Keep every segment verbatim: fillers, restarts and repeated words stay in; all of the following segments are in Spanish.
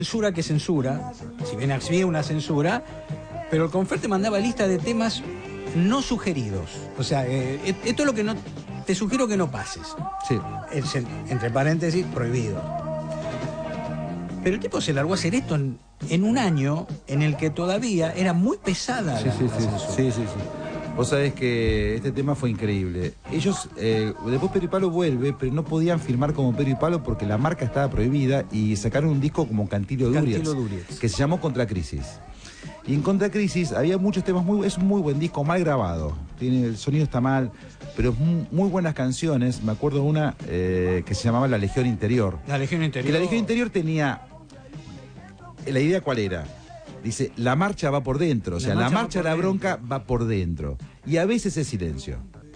Censura que censura, si bien había una censura, pero el Confer te mandaba lista de temas no sugeridos. O sea, eh, esto es lo que no te sugiero que no pases. Sí. Es, entre paréntesis, prohibido. Pero el tipo se largó a hacer esto en, en un año en el que todavía era muy pesada Sí, la, sí, la sí, censura. sí, sí, sí. Vos sabés que este tema fue increíble. Ellos, eh, después Pedro y Palo vuelve, pero no podían firmar como Pedro y Palo porque la marca estaba prohibida y sacaron un disco como Cantillo Durietz, Cantillo Durietz, que se llamó Contra Crisis. Y en Contra Crisis había muchos temas, muy, es un muy buen disco, mal grabado. Tiene, el sonido está mal, pero muy, muy buenas canciones. Me acuerdo de una eh, que se llamaba La Legión Interior. La Legión Interior. Que la Legión Interior tenía... ¿La idea cuál era? Dice, la marcha va por dentro, o sea, la marcha, la, marcha de la bronca dentro. va por dentro. Y a veces es silencio.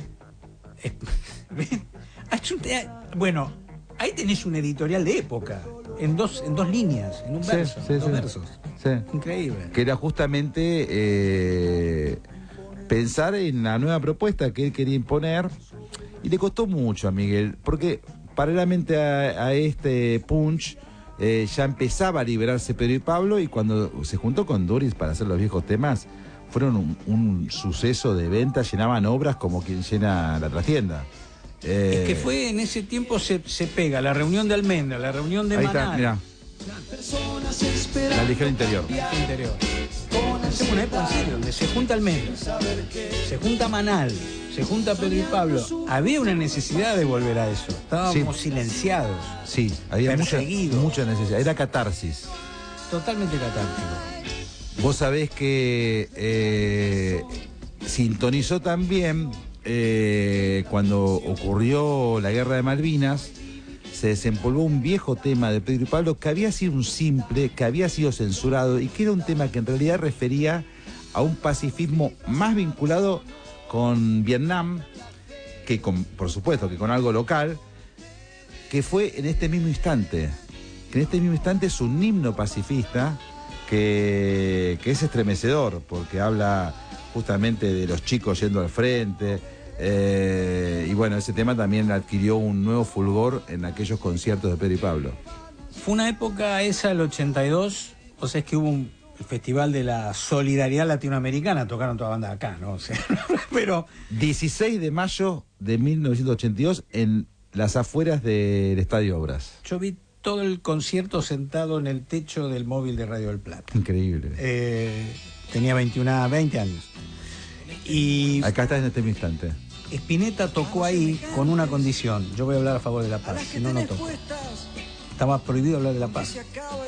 Bueno, ahí tenés un editorial de época, en dos, en dos líneas, en un sí, verso, sí, en dos sí. versos. Sí. Increíble. Que era justamente eh, pensar en la nueva propuesta que él quería imponer. Y le costó mucho a Miguel, porque paralelamente a, a este punch... Eh, ya empezaba a liberarse Pedro y Pablo, y cuando se juntó con Durietz para hacer los viejos temas, fueron un, un suceso de venta, llenaban obras como quien llena la trastienda. Eh, es que fue en ese tiempo se, se pega la reunión de Almendra, la reunión de ahí Manal. está, mirá. La Legión Interior. La Legión Interior. Es una época en serio, donde se junta Almendra, se junta Manal, se junta Pedro y Pablo. Había una necesidad de volver a eso. Estábamos sí. silenciados. Sí, había mucha, mucha necesidad. Era catarsis. Totalmente catártico. Vos sabés que eh, sintonizó también eh, cuando ocurrió la Guerra de Malvinas. Se desempolvó un viejo tema de Pedro y Pablo que había sido un simple, que había sido censurado y que era un tema que en realidad refería a un pacifismo más vinculado con Vietnam, que con, por supuesto que con algo local, que fue en este mismo instante, que en este mismo instante es un himno pacifista que, que es estremecedor, porque habla justamente de los chicos yendo al frente, eh, y bueno, ese tema también adquirió un nuevo fulgor en aquellos conciertos de Pedro y Pablo. Fue una época esa, el ochenta y dos, o sea, es que hubo un el Festival de la Solidaridad Latinoamericana, tocaron toda banda acá, ¿no? O sea, pero... dieciséis de mayo de mil novecientos ochenta y dos en las afueras del Estadio Obras. Yo vi todo el concierto sentado en el techo del móvil de Radio del Plata. Increíble. Eh, tenía veintiuno, veinte años. Y acá está en este instante. Spinetta tocó ahí con una condición. Yo voy a hablar a favor de la paz, si no, no toco. Estaba prohibido hablar de la paz.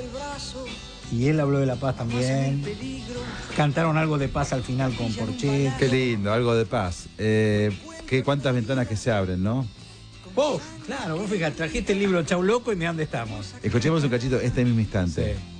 Y él habló de la paz también. Cantaron algo de paz al final con Porchet. Qué lindo, algo de paz. Eh, qué cuántas ventanas que se abren, ¿no? Vos, claro, vos fíjate, trajiste el libro Chau Loco y mirá dónde estamos. Escuchemos un cachito este mismo instante. Sí.